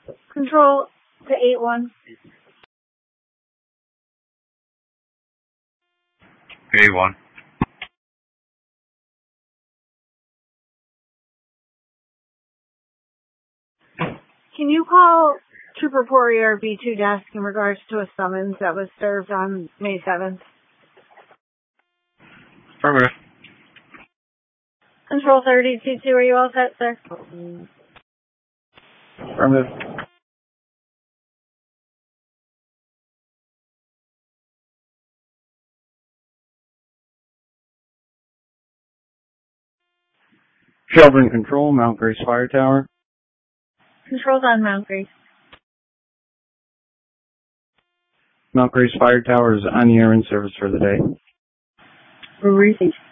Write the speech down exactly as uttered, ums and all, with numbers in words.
Control to eight one. eight one. Can you call Trooper Poirier B two desk in regards to a summons that was served on May seventh? Affirmative. Control thirty two two, are you all set, sir? Affirmative. Shelburne Control, Mount Grace Fire Tower. Control's on Mount Grace. Mount Grace Fire Tower is on the air in service for the day. Received.